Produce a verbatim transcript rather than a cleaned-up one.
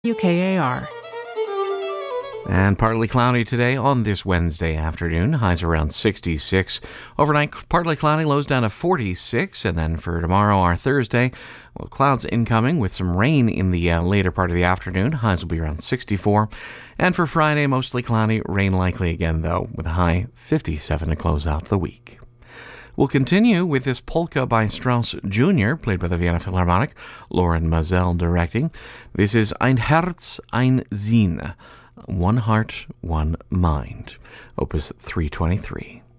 W K A R. And partly cloudy today on this Wednesday afternoon. Highs around sixty-six. Overnight, partly cloudy, lows down to forty-six. And then for tomorrow, our Thursday, well, clouds incoming with some rain in the uh, later part of the afternoon. Highs will be around sixty-four. And for Friday, mostly cloudy, rain likely again, though, with a high fifty-seven to close out the week. We'll continue with this polka by Strauss Junior, played by the Vienna Philharmonic, Loren Maazel directing. This is Ein Herz, ein Sinn. One Heart, One Mind, Opus three twenty-three.